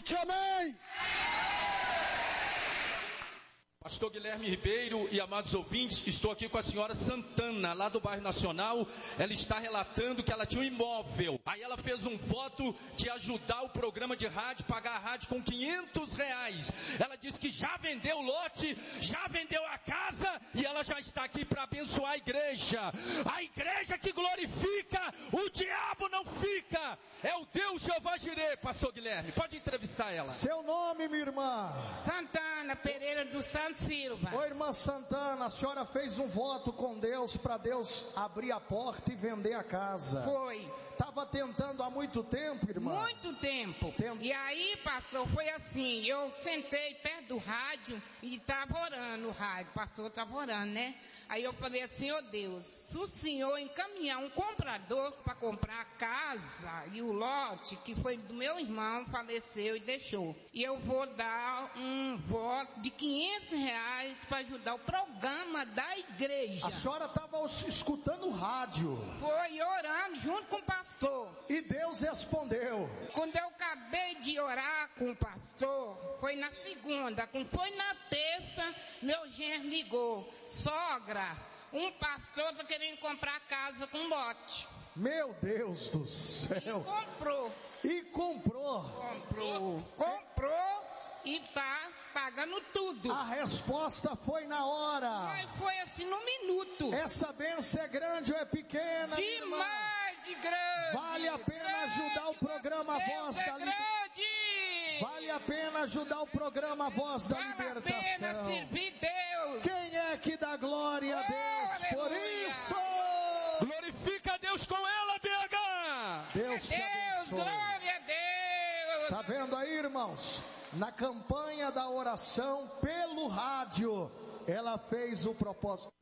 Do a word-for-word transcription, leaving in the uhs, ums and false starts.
forte amém. Pastor Guilherme Ribeiro e amados ouvintes, estou aqui com a senhora Santana, lá do bairro Nacional. Ela está relatando que ela tinha um imóvel. Aí ela fez um voto de ajudar o programa de rádio, pagar a rádio com quinhentos reais. Ela disse que já vendeu o lote, já vendeu a casa e ela já está aqui para abençoar a igreja. A igreja que glorifica, o diabo não fica. É o Deus Jeová Jirê, pastor Guilherme. Pode entrevistar ela. Seu nome, minha irmã? Santana Pereira dos Santos Silva. Ô irmã Santana, a senhora fez um voto com Deus para Deus abrir a porta e vender a casa. Foi. Estava tentando há muito tempo, irmã? Muito tempo. Tempo. E aí, pastor, foi assim, eu sentei perto do rádio e estava orando o rádio, o pastor estava orando, né? Aí eu falei assim, ô oh Deus, se o senhor encaminhar um comprador para comprar a casa e o lote, que foi do meu irmão, faleceu e deixou. E eu vou dar um voto de quinhentos reais para ajudar o programa da igreja. A senhora estava escutando o rádio. Foi orando junto com o pastor. E Deus respondeu. Quando eu acabei de orar com o pastor, foi na segunda. Quando foi na terça, meu genro ligou. Sogra, um pastor está querendo comprar casa com lote. Meu Deus do céu. E comprou. E comprou. Comprou. Comprou e está pagando tudo. A resposta foi na hora. Mas foi assim no minuto. Essa bênção é grande ou é pequena? Demais de grande. Vale a pena grande, ajudar o programa Voz é da Libertação. Vale a pena ajudar o programa Voz da vale Libertação. Vale a pena servir Deus. Quem é que dá glória a Deus por isso? Glorifica a Deus com ela, B H. Deus te abençoe. Glória a Deus. Tá vendo aí, irmãos? Na campanha da oração pelo rádio, ela fez o propósito.